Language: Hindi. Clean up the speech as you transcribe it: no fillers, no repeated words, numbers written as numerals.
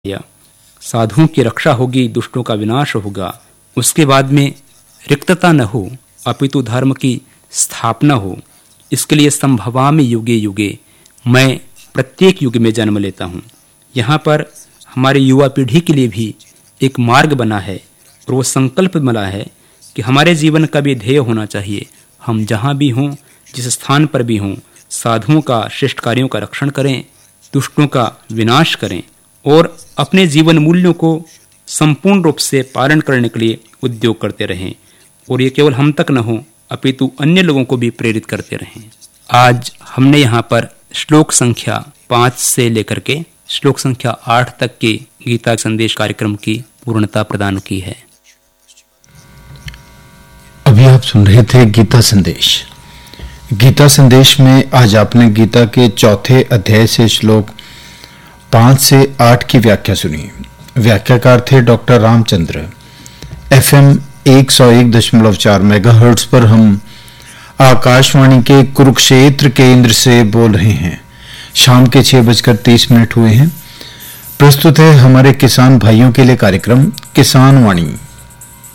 या साधुओं की रक्षा होगी, दुष्टों का विनाश होगा। उसके बाद में रिक्तता न हो, अपितु धर्म की स्थापना हो। इसके लिए संभवामि युगे युगे, मैं प्रत्येक युग में जन्म लेता हूँ। यहाँ पर हमारे युवा पीढ़ी के लिए भी एक मार्ग बना है और वो संकल्प बना है कि हमारे जीवन का भी ध्येय होना चाहिए, हम जहाँ भी हों, जिस स्थान पर भी हों, साधुओं का, श्रेष्ठ कार्यों का रक्षण करें, दुष्टों का विनाश करें और अपने जीवन मूल्यों को संपूर्ण रूप से पालन करने के लिए उद्योग करते रहें। और ये केवल हम तक न हो, अपितु अन्य लोगों को भी प्रेरित करते रहें। आज हमने यहाँ पर श्लोक संख्या 5 से लेकर के श्लोक संख्या 8 तक के गीता संदेश कार्यक्रम की पूर्णता प्रदान की है। अभी आप सुन रहे थे गीता संदेश। गीता संदेश में आज आपने गीता के 4थे अध्याय से श्लोक 5 से 8 की व्याख्या सुनी। व्याख्याकार थे डॉक्टर रामचंद्र। FM 101.4 मेगाहर्ट्ज पर हम आकाशवाणी के कुरुक्षेत्र केंद्र से बोल रहे हैं। शाम के 6:30 हुए हैं। प्रस्तुत है हमारे किसान भाइयों के लिए कार्यक्रम किसान वाणी।